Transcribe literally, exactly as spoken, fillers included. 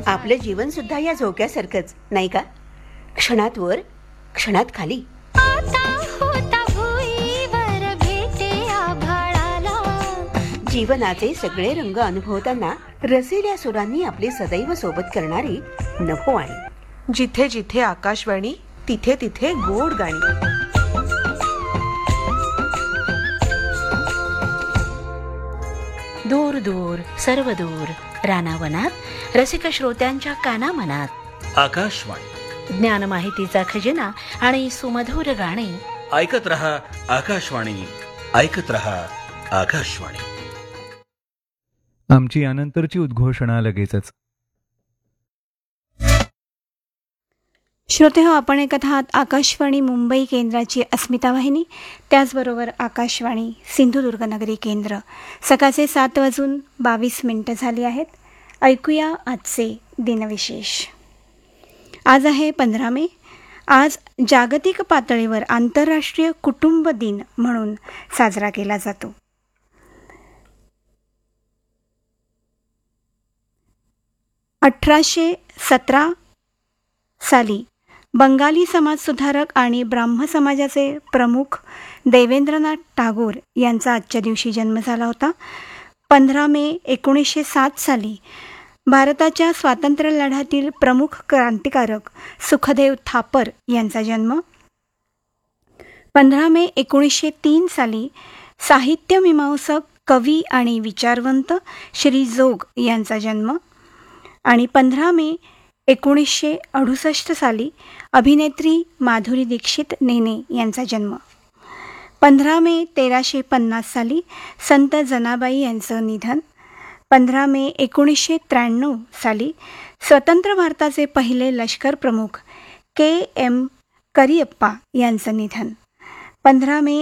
आपलं जीवन सुद्धा या झोक्यासारखंच नाही का? क्षणात वर, क्षणात खाली. आता होता भुईवर भेटे आभाळाला. जीवनाचे सगळे रंग अनुभवताना रसिल्या सुरांनी आपली सदैव सोबत करणारी नभोवाणी. जिथे जिथे आकाशवाणी तिथे तिथे गोड गाणी. दूर दूर सर्व दूर रानावनात रसिक श्रोत्यांच्या कानामनात आकाशवाणी, ज्ञान माहितीचा खजिना आणि सुमधुर गाणी. ऐकत रहा आकाशवाणी, ऐकत रहा आकाशवाणी. आमची यानंतरची उद्घोषणा लगेचच. श्रोते हो, आपण ऐकत आहात आकाशवाणी मुंबई केंद्राची अस्मिता वाहिनी, त्याचबरोबर आकाशवाणी सिंधुदुर्गनगरी केंद्र. सकाळचे सात वाजून बावीस मिनटं झाली आहेत. ऐकूया आजचे दिनविशेष. आज आहे पंधरा मे. आज जागतिक पातळीवर आंतरराष्ट्रीय कुटुंब दिन म्हणून साजरा केला जातो. अठराशे सतरा साली बंगाली समाजसुधारक आणि ब्राह्म समाजाचे प्रमुख देवेंद्रनाथ टागोर यांचा आजच्या दिवशी जन्म झाला होता. पंधरा मे एकोणीसशे सात साली भारताच्या स्वातंत्र्य लढ्यातील प्रमुख क्रांतिकारक सुखदेव थापर यांचा जन्म. पंधरा मे एकोणीसशे तीन साली साहित्यमीमांसक, कवी आणि विचारवंत श्री जोग यांचा जन्म. आणि पंधरा मे एकोणीसशे अडुसष्ट साली अभिनेत्री माधुरी दीक्षित नेने यांचा जन्म. पंधरा मे तेराशे पन्नास साली संत जनाबाई यांचं निधन. पंधरा मे एकोणीसशे त्र्याण्णव साली स्वतंत्र भारताचे पहिले लष्कर प्रमुख के एम करियप्पा यांचं निधन. पंधरा मे